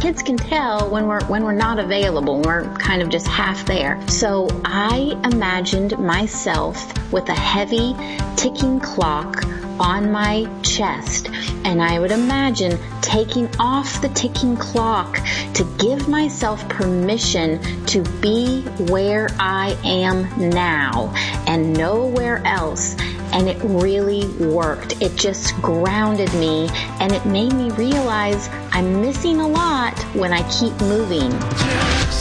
kids can tell when we're not available. We're kind of just half there. So I imagined myself with a heavy ticking clock on my chest, and I would imagine taking off the ticking clock to give myself permission to be where I am now and nowhere else. And it really worked. It just grounded me, and it made me realize I'm missing a lot when I keep moving.